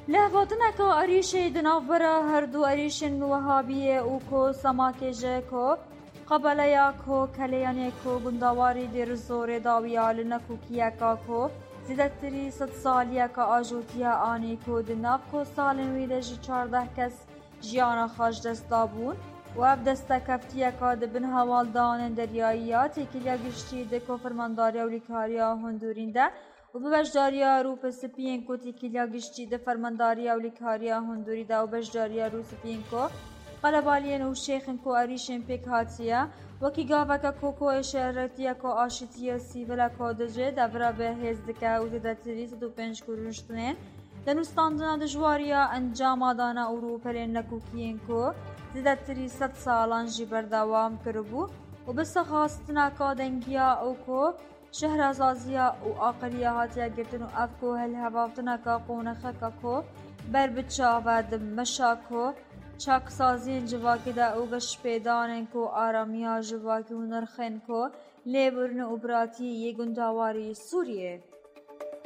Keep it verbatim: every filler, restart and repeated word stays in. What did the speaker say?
لهواتنا که عریشه دنابرا هر دو عریشن وهابیه او کو سماکجه کو قبلیا کو کلیانه کو گندواری در زور داویال نکو کیا کو زیدتری ست سالیا که آجوتیا آنی کو دناب کو سالن ویدج چارده کس جیانا خاش دست دابون و اب دستا کفتیا که دبن هوالدان دریاییات کلیا گشتی دکو فرمانداریا و لیکاریا هندورین ده و ببشداریا رو پسپین کو تیکلیا گشتی ده فرمانداریا و لیکاریا هندوری ده و بشداریا رو سپین کو قلبالین و شیخن کو عریشن پیک هاتیا وکی گاوکا کوکو اشارتیا کو آشتیا سیولا کو دجه دورا به هزدکه و زیدتری ست و پنج کرونشتنین دنوستاندنا دجواریا انجام آدانا او پرین نکوکین کو زیدتری ست سالان جی بردوام کربو و بس خواستنا کا دنگیا او کو شهرازازیا و آقلیا هاتیا گرتن و افکو هل هوافتنا کا قونخه کا کو بر بچا و دمشا کو چاک سازین جواکی دا اوگش پیدانن کو آرامیا جواکی و نرخن کو لیبرن و براتی یه گنداواری سوریه